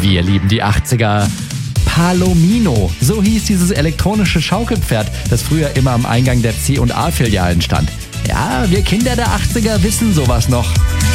Wir lieben die 80er. Palomino, so hieß dieses elektronische Schaukelpferd, das früher immer am Eingang der C&A-Filialen stand. Ja, wir Kinder der 80er wissen sowas noch.